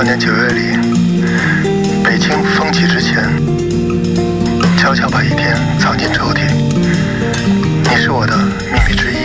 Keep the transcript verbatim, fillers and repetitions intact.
那年九月里，北京风起之前，悄悄把一天藏进抽屉。